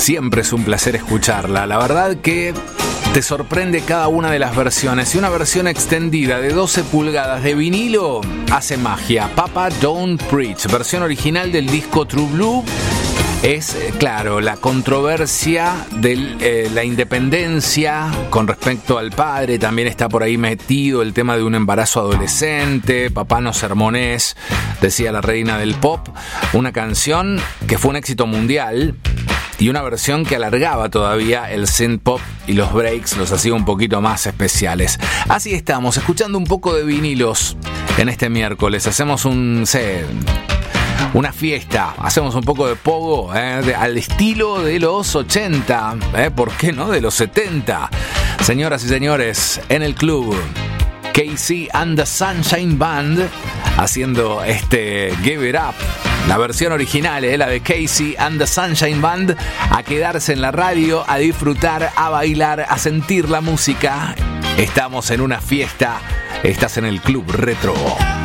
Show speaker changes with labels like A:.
A: siempre es un placer escucharla. La verdad que te sorprende cada una de las versiones. Y una versión extendida de 12 pulgadas de vinilo hace magia. Papa Don't Preach, versión original del disco True Blue. Es, claro, la controversia de la independencia con respecto al padre. También está por ahí metido el tema de un embarazo adolescente. Papá no sermonés, decía la reina del pop. Una canción que fue un éxito mundial y una versión que alargaba todavía el synth pop y los breaks los hacía un poquito más especiales. Así estamos, escuchando un poco de vinilos en este miércoles. Hacemos una fiesta, hacemos un poco de pogo al estilo de los 80, ¿por qué no? De los 70. Señoras y señores, en el club, KC and the Sunshine Band haciendo Give It Up. La versión original, la de KC and the Sunshine Band, a quedarse en la radio, a disfrutar, a bailar, a sentir la música. Estamos en una fiesta, estás en el Club Retro.